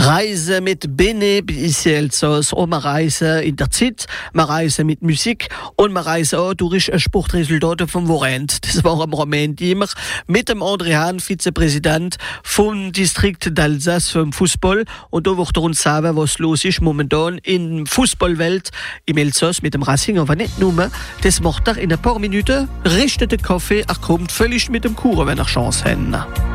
Reise mit Bene bis Elsass und wir reisen in der Zeit, wir reisen mit Musik und wir reisen auch durch Sportresultate vom Wochenende. Das war am Moment immer mit dem André Hahn, Vizepräsident vom Distrikt d'Alsace vom Fußball. Und da wird er uns sagen, was los ist momentan in der Fußballwelt im Elsass mit dem Racing. Aber nicht nur, das macht er in ein paar Minuten, richtet den Kaffee, er kommt völlig mit dem Kuchen, wenn er Chance hat.